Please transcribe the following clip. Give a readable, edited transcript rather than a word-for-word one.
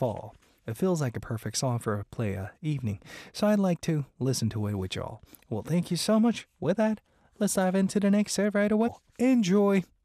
fall. It feels like a perfect song for a play evening, so I'd like to listen to it with y'all. Well, thank you so much. With that, let's dive into the next set right away. Enjoy!